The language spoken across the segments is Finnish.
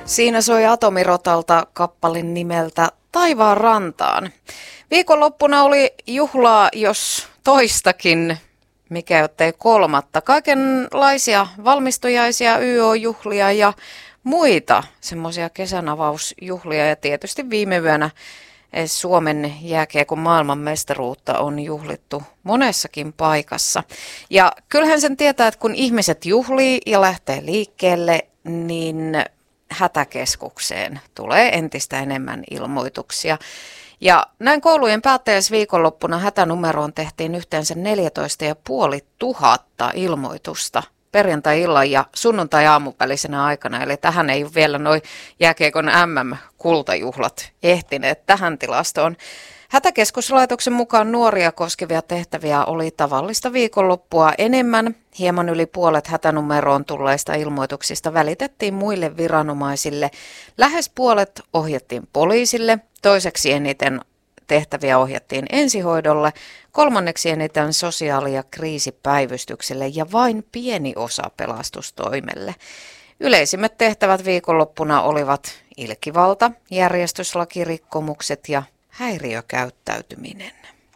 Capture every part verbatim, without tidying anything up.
Siinä soi Atomirotalta kappale nimeltä Taivaan rantaan. Viikonloppuna oli juhlaa, jos toistakin, mikä jottei kolmatta. Kaikenlaisia valmistujaisia, Y O-juhlia ja muita semmoisia kesänavausjuhlia. Ja tietysti viime yönä Suomen jääkiekon maailmanmestaruutta on juhlittu monessakin paikassa. Ja kyllähän sen tietää, että kun ihmiset juhlii ja lähtee liikkeelle, niin hätäkeskukseen tulee entistä enemmän ilmoituksia. Ja näin koulujen päättäjäisviikonloppuna hätänumeroon tehtiin yhteensä neljätoista tuhatta viisisataa ilmoitusta perjantai-illan ja sunnuntai-aamupäisenä aikana. Eli tähän ei ole vielä nuo jääkiekon M M-kultajuhlat ehtineet tähän tilastoon. Hätäkeskuslaitoksen mukaan nuoria koskevia tehtäviä oli tavallista viikonloppua enemmän. Hieman yli puolet hätänumeroon tulleista ilmoituksista välitettiin muille viranomaisille. Lähes puolet ohjattiin poliisille, toiseksi eniten tehtäviä ohjattiin ensihoidolle, kolmanneksi eniten sosiaali- ja kriisipäivystykselle ja vain pieni osa pelastustoimelle. Yleisimmät tehtävät viikonloppuna olivat ilkivalta, järjestyslakirikkomukset ja häiriökäyttäytyminen.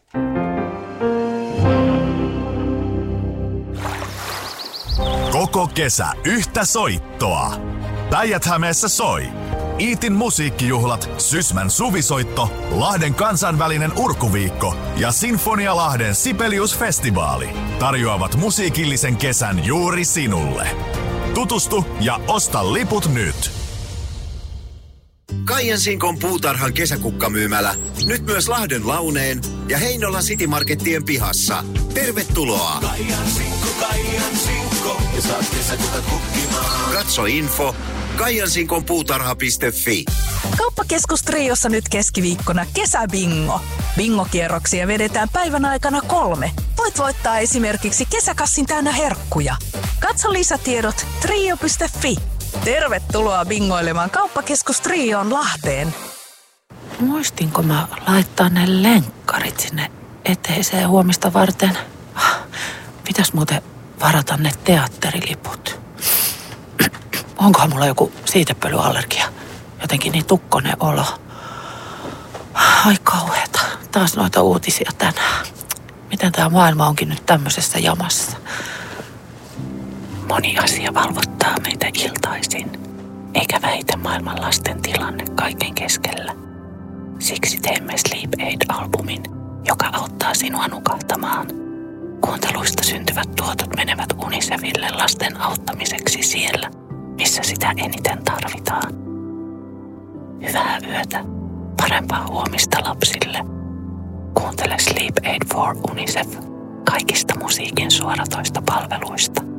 Koko kesä yhtä soittoa. Päijät-Hämeessä soi Iitin musiikkijuhlat, Sysmän suvisoitto, Lahden kansainvälinen urkuviikko ja Sinfonia Lahden Sibelius-festivaali tarjoavat musiikillisen kesän juuri sinulle. Tutustu ja osta liput nyt. Kaijansinkon puutarhan kesäkukkamyymälä. Nyt myös Lahden Launeen ja Heinolan City Markettien pihassa. Tervetuloa! Kaijansinkko, Kaijansinkko ja saat kesäkukat kukkimaan. Katso info kaijansinkon puutarha piste fi. Kauppakeskus Triossa nyt keskiviikkona kesäbingo. Bingokierroksia vedetään päivän aikana kolme. Voit voittaa esimerkiksi kesäkassin täynnä herkkuja. Katso lisätiedot trio piste fi. Tervetuloa bingoilemaan Kauppakeskus Trioon Lahteen. Muistinko mä laittaa ne lenkkarit sinne eteiseen huomista varten? Pitäis muuten varata ne teatteriliput. Onkohan mulla joku siitepölyallergia? Jotenkin niin tukkonen olo. Ai kauheeta. Taas noita uutisia tänään. Miten tää maailma onkin nyt tämmöisessä jamassa? Moni asia valvottaa meitä iltaisin, eikä väitä maailman lasten tilanne kaiken keskellä. Siksi teemme Sleep Aid-albumin, joka auttaa sinua nukahtamaan. Kuunteluista syntyvät tuotot menevät Unicefille lasten auttamiseksi siellä, missä sitä eniten tarvitaan. Hyvää yötä, parempaa huomista lapsille. Kuuntele Sleep Aid for Unicef kaikista musiikin suoratoista palveluista.